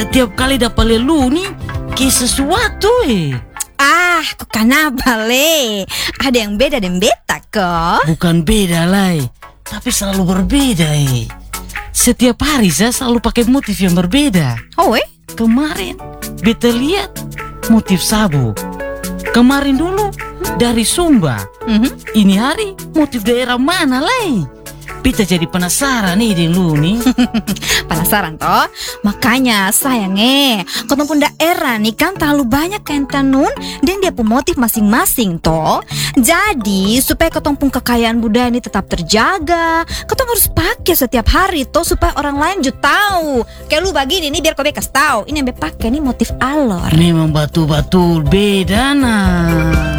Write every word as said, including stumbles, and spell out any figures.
Setiap kali dapat lelu nih kayak sesuatu eh. Ah, kok kenapa le? Ada yang beda dan beta kok. Bukan beda lah, tapi selalu berbeda eh. Setiap hari saya selalu pakai motif yang berbeda. Oh eh? Kemarin beta lihat motif sabu. Kemarin dulu dari Sumba. Mhm. Ini hari motif daerah mana lah? Beta jadi penasaran nih dengan lu nih. Penasaran toh? Makanya sayang eh, kotong pun daerah nih kan terlalu banyak kain tenun dan dia pun motif masing-masing toh. Jadi supaya kotong pun kekayaan budaya ini tetap terjaga, kotong harus pakai setiap hari toh supaya orang lain juga tahu. Kayak lu begini nih biar kau bekas tahu. Ini yang be pakai nih motif alor. Memang betul-betul beda nah.